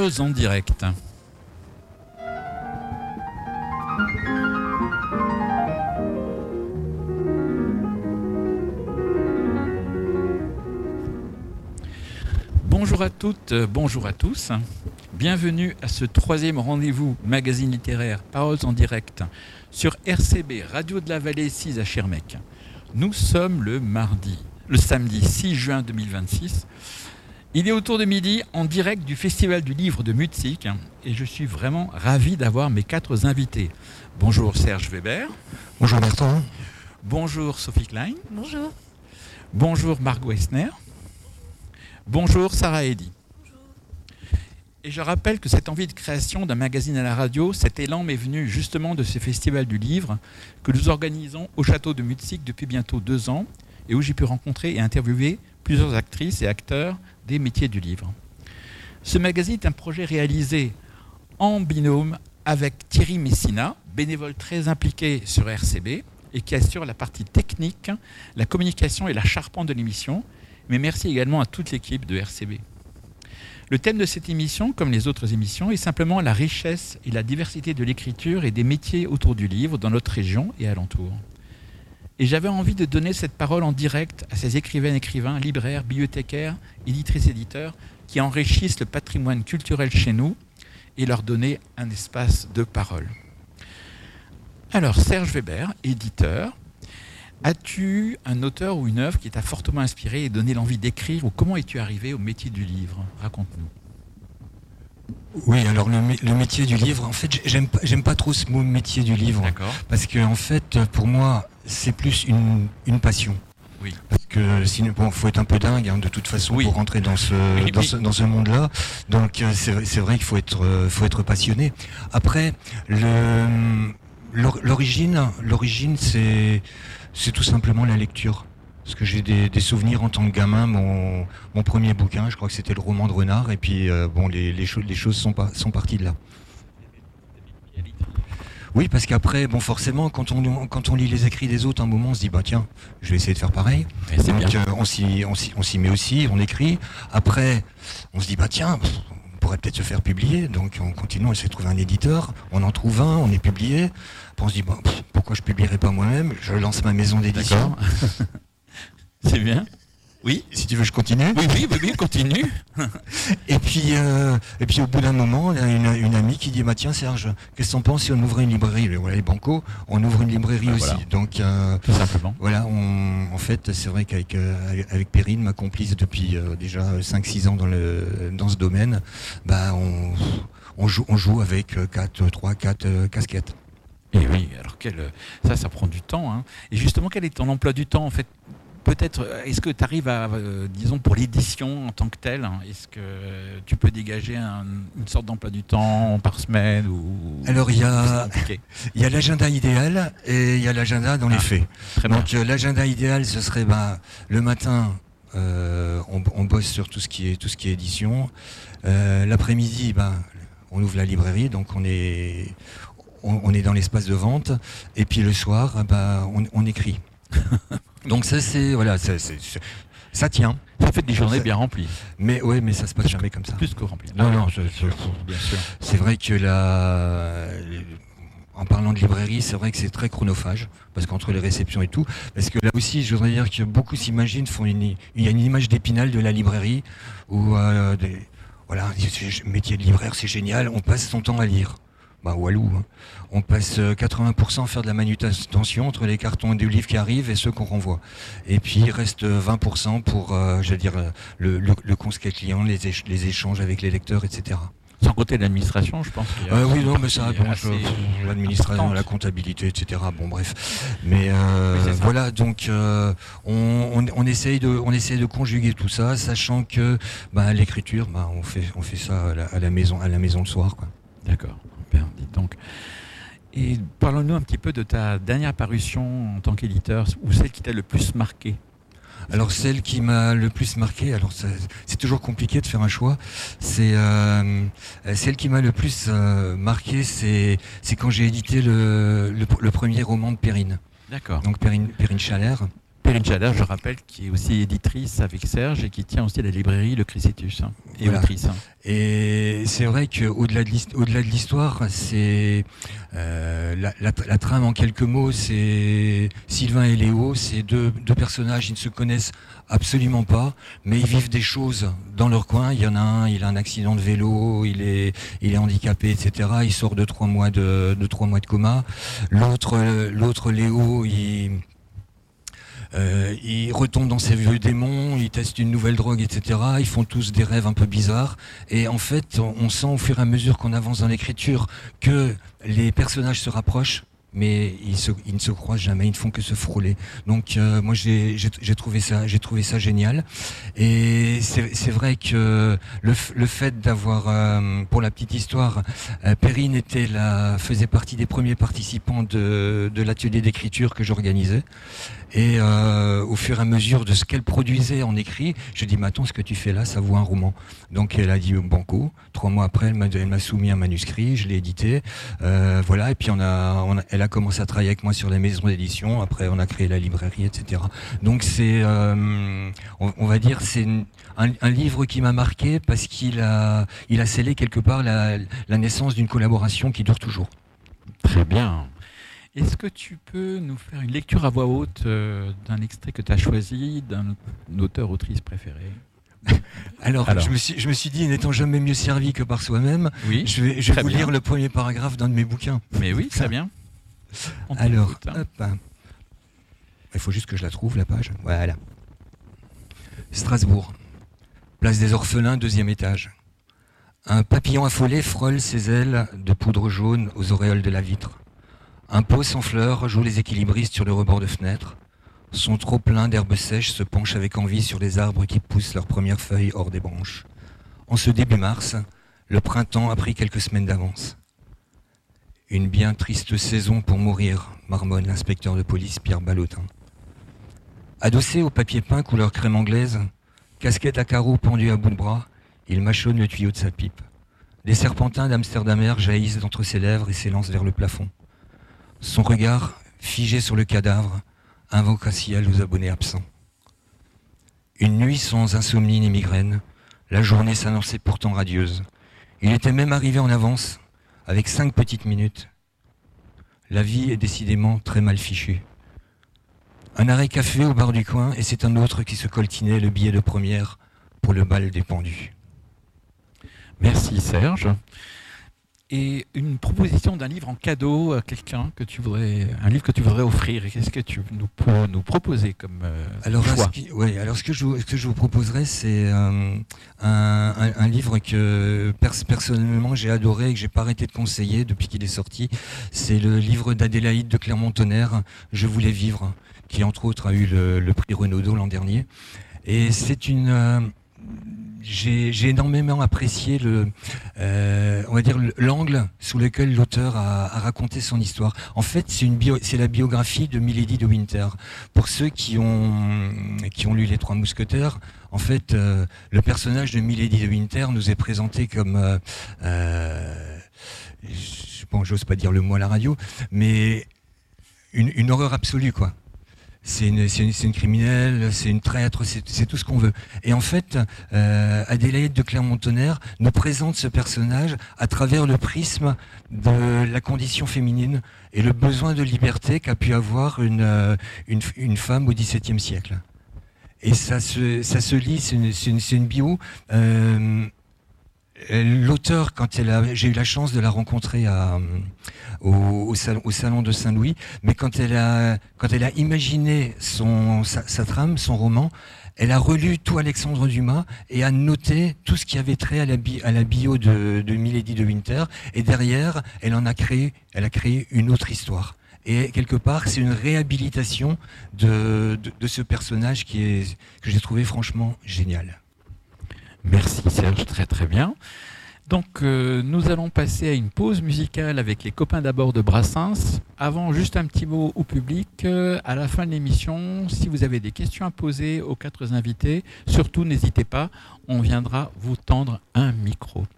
Paroles en direct. Bonjour à toutes, bonjour à tous. Bienvenue à ce troisième rendez-vous magazine littéraire Paroles en direct sur RCB, Radio de la Vallée 6 à Schirmeck. Nous sommes le samedi 6 juin 2026. Il est autour de midi en direct du Festival du Livre de Mutzig et je suis vraiment ravi d'avoir mes 4 invités. Bonjour Serge Weber. Bonjour Bertrand. Bonjour Sophie Klein. Bonjour. Bonjour Marc Weissner. Bonjour Sarah Eddy. Bonjour. Et je rappelle que cette envie de création d'un magazine à la radio, cet élan m'est venu justement de ce Festival du Livre que nous organisons au château de Mutzig depuis bientôt 2 ans et où j'ai pu rencontrer et interviewer plusieurs actrices et acteurs des métiers du livre. Ce magazine est un projet réalisé en binôme avec Thierry Messina, bénévole très impliqué sur RCB et qui assure la partie technique, la communication et la charpente de l'émission. Mais merci également à toute l'équipe de RCB. Le thème de cette émission, comme les autres émissions, est simplement la richesse et la diversité de l'écriture et des métiers autour du livre dans notre région et alentour. Et j'avais envie de donner cette parole en direct à ces écrivains, libraires, bibliothécaires, éditrices, éditeurs qui enrichissent le patrimoine culturel chez nous et leur donner un espace de parole. Alors, Serge Weber, éditeur, as-tu un auteur ou une œuvre qui t'a fortement inspiré et donné l'envie d'écrire ou comment es-tu arrivé au métier du livre ? Raconte-nous. Oui, alors le métier du livre, en fait, j'aime pas trop ce mot métier du livre. D'accord. Parce que en fait, pour moi, c'est plus une passion. Oui. Parce que sinon, faut être un peu dingue de toute façon pour rentrer dans ce monde-là. Donc c'est vrai qu'il faut être passionné. Après, l'origine, c'est tout simplement la lecture. Parce que j'ai des souvenirs en tant que gamin, mon premier bouquin, je crois que c'était le roman de Renard, et puis les choses sont parties de là. Oui, parce qu'après, forcément, quand on lit les écrits des autres, à un moment, on se dit, tiens, je vais essayer de faire pareil. Donc on s'y met aussi, on écrit. Après, on se dit, tiens, on pourrait peut-être se faire publier. Donc on continue, on essaie de trouver un éditeur, on en trouve un, on est publié. Après, on se dit, pourquoi je publierai pas moi-même ? Je lance ma maison d'édition. D'accord. C'est bien. Oui. Si tu veux, je continue. Oui, continue. Et puis au bout d'un moment, il y a une amie qui dit tiens Serge, qu'est-ce que t'en penses si on ouvrait une librairie ? Voilà, les banco, on ouvre une librairie aussi. Voilà. Donc tout simplement. Voilà, en fait, c'est vrai qu'avec Perrine, ma complice depuis déjà 5-6 ans dans ce domaine, on joue avec 4 casquettes. Et oui, alors ça prend du temps. Hein. Et justement, quel est ton emploi du temps en fait ? Peut-être, est-ce que tu arrives à, disons, pour l'édition en tant que telle, est-ce que tu peux dégager une sorte d'emploi du temps par semaine ou... Alors, il y a l'agenda idéal et il y a l'agenda dans les faits. Donc, l'agenda idéal, ce serait le matin, on bosse sur tout ce qui est édition. L'après-midi, on ouvre la librairie, donc on est dans l'espace de vente. Et puis le soir, on écrit. Donc ça ça tient. Ça fait des journées bien remplies. Mais ça se passe jamais comme ça. Plus que rempli. Non, bien sûr. C'est vrai que en parlant de librairie, c'est vrai que c'est très chronophage, parce qu'entre les réceptions et tout, parce que là aussi, je voudrais dire que beaucoup s'imaginent, il y a une image d'Épinal de la librairie, où métier de libraire, c'est génial, on passe son temps à lire. Walou, hein. On passe 80% à faire de la manutention entre les cartons et les livres qui arrivent et ceux qu'on renvoie. Et puis il reste 20% pour le conseil client, les échanges avec les lecteurs, etc. Sans compter l'administration, je pense. Oui, non, mais ça, l'administration, la comptabilité, etc. Bon, bref. Mais voilà, donc on essaye de conjuguer tout ça, sachant que l'écriture, on fait ça à la maison le soir, quoi. D'accord. Bien, dis donc. Et parlons-nous un petit peu de ta dernière parution en tant qu'éditeur, ou celle qui t'a le plus marqué. Alors celle qui m'a le plus marqué, alors c'est toujours compliqué de faire un choix, c'est celle qui m'a le plus marqué, c'est quand j'ai édité le premier roman de Perrine. D'accord. Donc Perrine Chalère. Perrine Chader, je rappelle, qui est aussi éditrice avec Serge et qui tient aussi la librairie Le Chrysétus et autrice. Et c'est vrai qu'au-delà de l'histoire, c'est la trame en quelques mots, c'est Sylvain et Léo, c'est deux personnages, ils ne se connaissent absolument pas, mais ils vivent des choses dans leur coin. Il y en a un, il a un accident de vélo, il est handicapé, etc. Il sort de 3 mois de coma. L'autre Léo, il retombe dans ses vieux démons, il teste une nouvelle drogue, etc. Ils font tous des rêves un peu bizarres. Et en fait, on sent au fur et à mesure qu'on avance dans l'écriture que les personnages se rapprochent, mais ils ne se croisent jamais, ils ne font que se frôler. Donc moi j'ai trouvé ça génial. Et c'est vrai que le fait d'avoir, pour la petite histoire, Perrine faisait partie des premiers participants de l'atelier d'écriture que j'organisais. Et au fur et à mesure de ce qu'elle produisait en écrit, je dis, mais attends, ce que tu fais là, ça vaut un roman. Donc elle a dit banco. 3 mois après, elle m'a soumis un manuscrit, je l'ai édité. Voilà, et puis elle a commencé à travailler avec moi sur les maisons d'édition. Après, on a créé la librairie, etc. Donc c'est, on va dire, c'est un livre qui m'a marqué parce qu'il a scellé quelque part la naissance d'une collaboration qui dure toujours. Très bien. Est-ce que tu peux nous faire une lecture à voix haute d'un extrait que tu as choisi d'un auteur-autrice préféré ? Alors, je me suis dit, n'étant jamais mieux servi que par soi-même, oui, je vais vous lire le premier paragraphe d'un de mes bouquins. Mais oui, très bien. Alors, hop. Il faut juste que je la trouve, la page. Voilà. Strasbourg. Place des Orphelins, 2e étage. Un papillon affolé frôle ses ailes de poudre jaune aux auréoles de la vitre. Un pot sans fleurs joue les équilibristes sur le rebord de fenêtre. Son trop plein d'herbes sèches se penche avec envie sur les arbres qui poussent leurs premières feuilles hors des branches. En ce début mars, le printemps a pris quelques semaines d'avance. Une bien triste saison pour mourir, marmonne l'inspecteur de police Pierre Ballotin. Adossé au papier peint couleur crème anglaise, casquette à carreaux pendue à bout de bras, il mâchonne le tuyau de sa pipe. Des serpentins d'Amsterdamer jaillissent d'entre ses lèvres et s'élancent vers le plafond. Son regard, figé sur le cadavre, invoque un ciel aux abonnés absents. Une nuit sans insomnie ni migraine, la journée s'annonçait pourtant radieuse. Il était même arrivé en avance, avec 5 petites minutes. La vie est décidément très mal fichue. Un arrêt café au bar du coin, et c'est un autre qui se coltinait le billet de première pour le bal des pendus. Merci Serge. Et une proposition d'un livre en cadeau à quelqu'un un livre que tu voudrais offrir. Et qu'est-ce que tu peux nous proposer comme choix ? Alors ce que je vous proposerais, c'est un livre que personnellement j'ai adoré et que j'ai pas arrêté de conseiller depuis qu'il est sorti. C'est le livre d'Adélaïde de Clermont-Tonnerre, Je voulais vivre, qui entre autres a eu le prix Renaudot l'an dernier. Et c'est j'ai énormément apprécié on va dire l'angle sous lequel l'auteur a raconté son histoire. En fait, c'est la biographie de Milady de Winter. Pour ceux qui ont lu Les Trois Mousquetaires, en fait, le personnage de Milady de Winter nous est présenté comme, j'ose pas dire le mot à la radio, mais une horreur absolue, quoi. C'est une criminelle, c'est une traître, c'est tout ce qu'on veut. Et en fait, Adélaïde de Clermont-Tonnerre nous présente ce personnage à travers le prisme de la condition féminine et le besoin de liberté qu'a pu avoir une femme au XVIIe siècle. Et ça se lit, c'est une bio. L'auteur, j'ai eu la chance de la rencontrer au salon de Saint-Louis, mais quand elle a imaginé sa trame, son roman, elle a relu tout Alexandre Dumas et a noté tout ce qui avait trait à la bio de Milady de Winter, et derrière, elle a créé une autre histoire. Et quelque part, c'est une réhabilitation de ce personnage que j'ai trouvé franchement génial. Merci Serge, très très bien. Donc nous allons passer à une pause musicale avec les copains d'abord de Brassens. Avant, juste un petit mot au public. À la fin de l'émission, si vous avez des questions à poser aux 4 invités, surtout n'hésitez pas, on viendra vous tendre un micro.